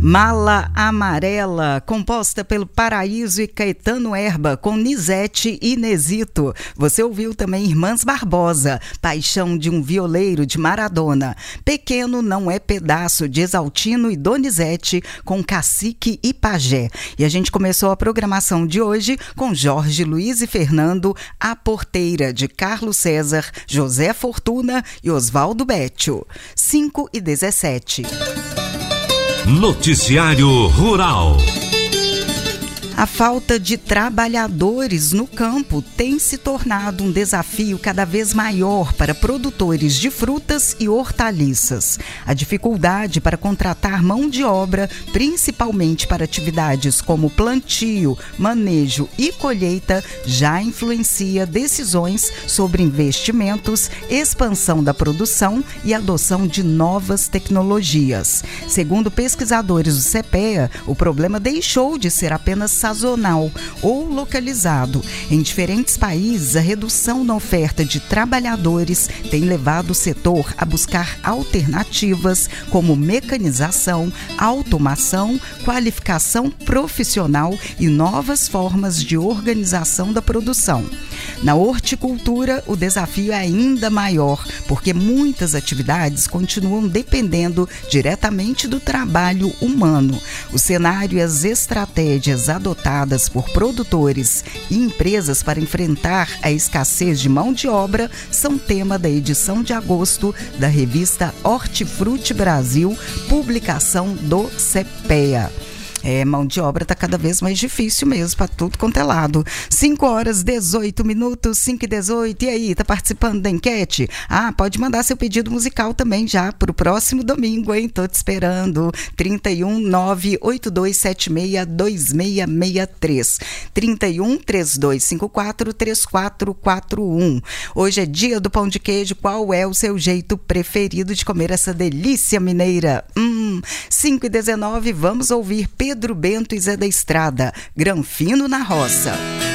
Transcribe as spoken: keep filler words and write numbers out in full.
Mala Amarela, composta pelo Paraíso e Caetano Herba, com Nizete e Nesito. Você ouviu também Irmãs Barbosa, Paixão de um Violeiro, de Maradona. Pequeno Não é Pedaço, de Exaltino e Donizete, com Cacique e Pajé. E a gente começou a programação de hoje com Jorge Luiz e Fernando, A Porteira, de Carlos César, José Fortuna e Oswaldo Bétio. cinco e dezessete. Noticiário Rural. A falta de trabalhadores no campo tem se tornado um desafio cada vez maior para produtores de frutas e hortaliças. A dificuldade para contratar mão de obra, principalmente para atividades como plantio, manejo e colheita, já influencia decisões sobre investimentos, expansão da produção e adoção de novas tecnologias. Segundo pesquisadores do CEPEA, o problema deixou de ser apenas sazonal ou localizado. Em diferentes países, a redução na oferta de trabalhadores tem levado o setor a buscar alternativas como mecanização, automação, qualificação profissional e novas formas de organização da produção. Na horticultura, o desafio é ainda maior, porque muitas atividades continuam dependendo diretamente do trabalho humano. O cenário e as estratégias adotadas por produtores e empresas para enfrentar a escassez de mão de obra são tema da edição de agosto da revista Hortifruti Brasil, publicação do CEPEA. É, mão de obra está cada vez mais difícil mesmo, para tudo quanto é lado. cinco horas, dezoito minutos, cinco e dezoito. E aí, tá participando da enquete? Ah, pode mandar seu pedido musical também já para o próximo domingo, hein? Tô te esperando. trinta e um, nove oito dois sete seis, dois seis seis três. trinta e um, três dois cinco quatro, três quatro quatro um. Hoje é dia do pão de queijo. Qual é o seu jeito preferido de comer essa delícia mineira? Hum, cinco e dezenove, vamos ouvir Pedro Bento e Zé da Estrada, Granfino na Roça.